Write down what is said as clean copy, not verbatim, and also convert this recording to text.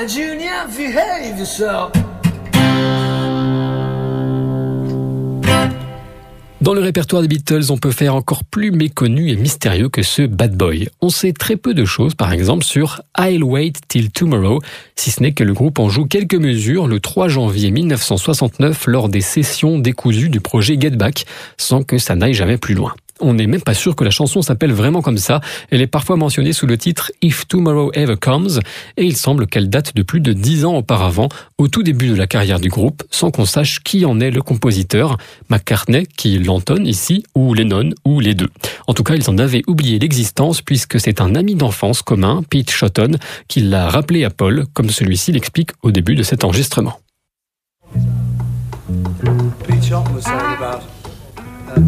Junior, behave yourself. Dans le répertoire des Beatles, on peut faire encore plus méconnu et mystérieux que ce Bad Boy. On sait très peu de choses, par exemple, sur I'll Wait Till Tomorrow, si ce n'est que le groupe en joue quelques mesures le 3 janvier 1969 lors des sessions décousues du projet Get Back, sans que ça n'aille jamais plus loin. On n'est même pas sûr que la chanson s'appelle vraiment comme ça. Elle est parfois mentionnée sous le titre If Tomorrow Ever Comes, et il semble qu'elle date de plus de 10 ans auparavant, au tout début de la carrière du groupe, sans qu'on sache qui en est le compositeur, McCartney, qui l'entonne ici, ou Lennon, ou les deux. En tout cas, ils en avaient oublié l'existence puisque c'est un ami d'enfance commun, Pete Shotton, qui l'a rappelé à Paul, comme celui-ci l'explique au début de cet enregistrement. Pete Shotton was saying about